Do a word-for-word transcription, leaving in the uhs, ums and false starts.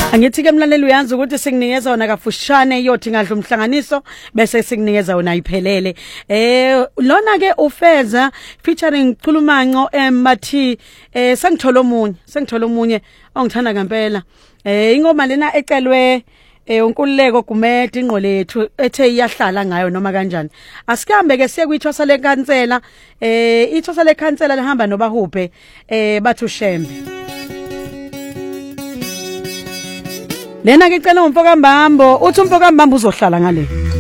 Angithi ke mlaleli uyazi ukuthi sikunikeza wona kafushane iyothi ngadla umhlanganiso bese sikunikeza wona iphelele. Eh lona ke ufeza featuring Khulumanco emathi eh sengithola omunye sengithola omunye ongithanda ngempela. Eh ingoma lena ecelwe eh uNkululeko Gumede ingqolethu ethe iyahlala ngayo noma kanjani. Asikuhambe ke siye kwithosa lekhansela eh ithosa lekhansela lihamba noBahuphe eh bathu Shembe. Lena ke cela uMfokambambo uthi uMfokambambo uzohlala ngale.